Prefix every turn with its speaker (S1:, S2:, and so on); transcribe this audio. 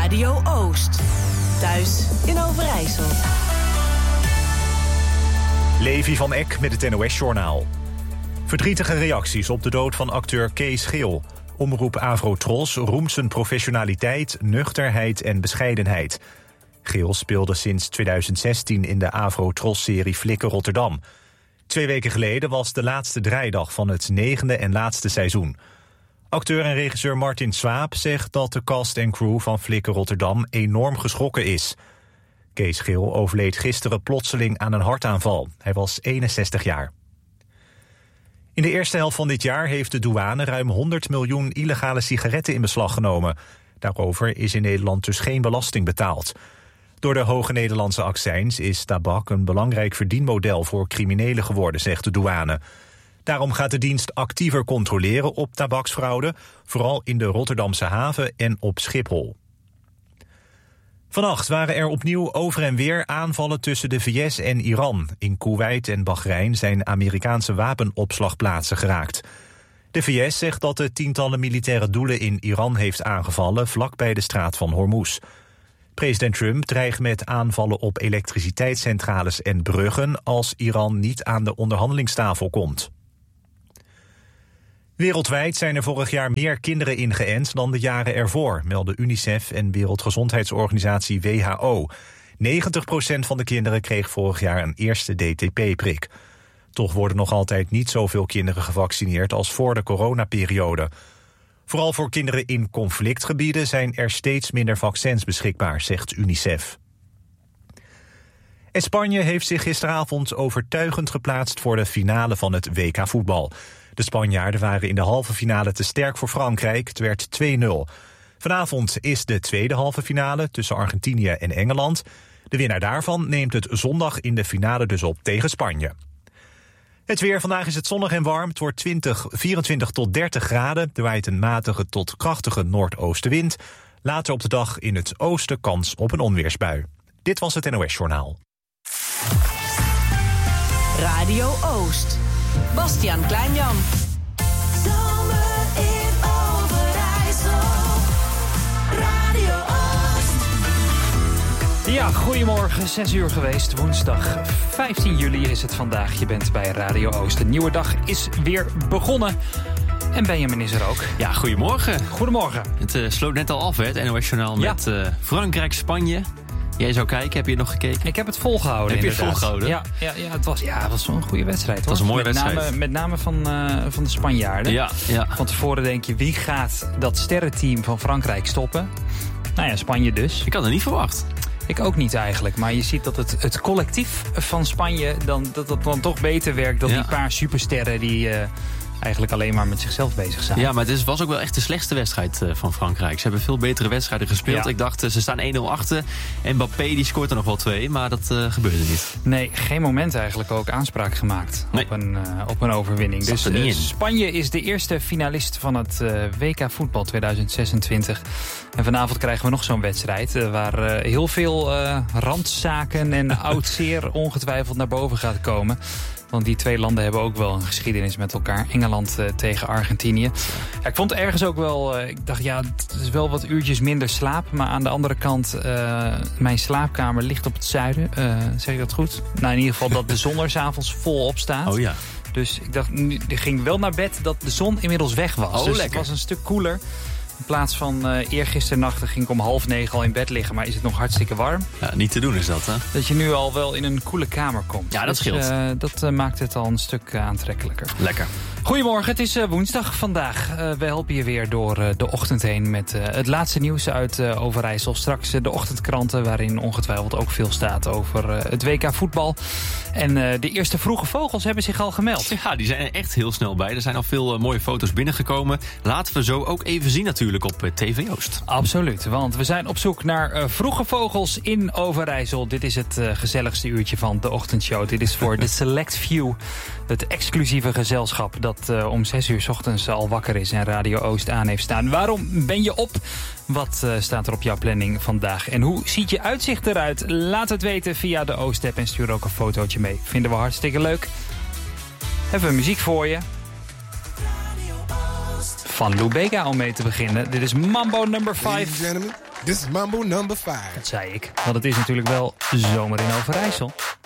S1: Radio Oost. Thuis in Overijssel.
S2: Levi van Eck met het NOS-journaal. Verdrietige reacties op de dood van acteur Kees Geel. Omroep Avrotros roemt zijn professionaliteit, nuchterheid en bescheidenheid. Geel speelde sinds 2016 in de Avrotros-serie Flikken Rotterdam. 2 weken geleden was de laatste draaidag van het 9e en laatste seizoen. Acteur en regisseur Martin Swaap zegt dat de cast en crew van Flikken Rotterdam enorm geschrokken is. Kees Geel overleed gisteren plotseling aan een hartaanval. Hij was 61 jaar. In de eerste helft van dit jaar heeft de douane ruim 100 miljoen illegale sigaretten in beslag genomen. Daarover is in Nederland dus geen belasting betaald. Door de hoge Nederlandse accijns is tabak een belangrijk verdienmodel voor criminelen geworden, zegt de douane. Daarom gaat de dienst actiever controleren op tabaksfraude, vooral in de Rotterdamse haven en op Schiphol. Vannacht waren er opnieuw over en weer aanvallen tussen de VS en Iran. In Koeweit en Bahrein zijn Amerikaanse wapenopslagplaatsen geraakt. De VS zegt dat de tientallen militaire doelen in Iran heeft aangevallen vlakbij de straat van Hormuz. President Trump dreigt met aanvallen op elektriciteitscentrales en bruggen als Iran niet aan de onderhandelingstafel komt. Wereldwijd zijn er vorig jaar meer kinderen ingeënt dan de jaren ervoor, melden UNICEF en Wereldgezondheidsorganisatie WHO. 90% van de kinderen kreeg vorig jaar een eerste DTP-prik. Toch worden nog altijd niet zoveel kinderen gevaccineerd als voor de coronaperiode. Vooral voor kinderen in conflictgebieden zijn er steeds minder vaccins beschikbaar, zegt UNICEF. En Spanje heeft zich gisteravond overtuigend geplaatst voor de finale van het WK voetbal. De Spanjaarden waren in de halve finale te sterk voor Frankrijk. Het werd 2-0. Vanavond is de tweede halve finale tussen Argentinië en Engeland. De winnaar daarvan neemt het zondag in de finale dus op tegen Spanje. Het weer. Vandaag is het zonnig en warm. Het wordt 24 tot 30 graden. Er waait een matige tot krachtige noordoostenwind. Later op de dag in het oosten kans op een onweersbui. Dit was het NOS-journaal.
S1: Radio Oost. Bastiaan Kleinjan. Zomer in Overijssel. Radio Oost.
S3: Ja, goedemorgen. 6 uur geweest. Woensdag 15 juli is het vandaag. Je bent bij Radio Oost. Een nieuwe dag is weer begonnen. En Benjamin is er ook.
S4: Ja, goedemorgen.
S3: Goedemorgen.
S4: Het sloot net al af, hè, het NOS-journaal met Frankrijk-Spanje. Jij zou kijken, heb je nog gekeken?
S3: Ik heb het volgehouden.
S4: Heb je
S3: inderdaad.
S4: het volgehouden?
S3: Ja, het was zo'n goede wedstrijd.
S4: Het was een mooie wedstrijd.
S3: Met name van de Spanjaarden.
S4: Ja.
S3: Van tevoren denk je, wie gaat dat sterrenteam van Frankrijk stoppen? Nou ja, Spanje dus.
S4: Ik had het niet verwacht.
S3: Ik ook niet eigenlijk, maar je ziet dat het collectief van Spanje dat dan toch beter werkt dan die paar supersterren die eigenlijk alleen maar met zichzelf bezig zijn.
S4: Ja, maar het was ook wel echt de slechtste wedstrijd van Frankrijk. Ze hebben veel betere wedstrijden gespeeld. Ja. Ik dacht, ze staan 1-0 achter. En Mbappé die scoort er nog wel 2, maar dat gebeurde niet.
S3: Nee, geen moment eigenlijk ook aanspraak gemaakt op een overwinning. Dus Spanje is de eerste finalist van het WK voetbal 2026. En vanavond krijgen we nog zo'n wedstrijd waar heel veel randzaken en oud zeer ongetwijfeld naar boven gaat komen. Want die twee landen hebben ook wel een geschiedenis met elkaar. Engeland tegen Argentinië. Ja, ik vond ergens ook wel... ik dacht, ja, het is wel wat uurtjes minder slaap. Maar aan de andere kant, mijn slaapkamer ligt op het zuiden. Zeg ik dat goed? Nou, in ieder geval dat de zon er 's avonds vol op staat.
S4: Oh ja.
S3: Dus ik dacht, ik ging wel naar bed dat de zon inmiddels weg was.
S4: Oh,
S3: dus
S4: lekker.
S3: Het was een stuk koeler. In plaats van eergisternacht ging ik om 8:30 al in bed liggen. Maar is het nog hartstikke warm.
S4: Ja, niet te doen is dat, hè?
S3: Dat je nu al wel in een koele kamer komt.
S4: Ja, dat scheelt.
S3: Dat maakt het al een stuk aantrekkelijker.
S4: Lekker.
S3: Goedemorgen, het is woensdag vandaag. We helpen je weer door de ochtend heen met het laatste nieuws uit Overijssel. Straks de ochtendkranten waarin ongetwijfeld ook veel staat over het WK voetbal. En de eerste vroege vogels hebben zich al gemeld.
S4: Ja, die zijn er echt heel snel bij. Er zijn al veel mooie foto's binnengekomen. Laten we zo ook even zien natuurlijk op TV Oost.
S3: Absoluut, want we zijn op zoek naar vroege vogels in Overijssel. Dit is het gezelligste uurtje van de ochtendshow. Dit is voor The Select Few, het exclusieve gezelschap dat om 6 uur 's ochtends al wakker is en Radio Oost aan heeft staan. Waarom ben je op? Wat staat er op jouw planning vandaag? En hoe ziet je uitzicht eruit? Laat het weten via de Oost-app en stuur ook een fotootje mee. Vinden we hartstikke leuk. Hebben we muziek voor je. Van Lou Bega om mee te beginnen. Dit is Mambo number 5.
S5: This is Mambo number 5.
S3: Dat zei ik, want het is natuurlijk wel zomer in Overijssel.